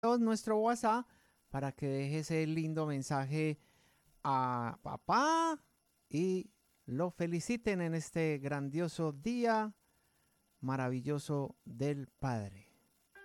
nuestro WhatsApp para que deje ese lindo mensaje a papá y lo feliciten en este grandioso día maravilloso del Padre.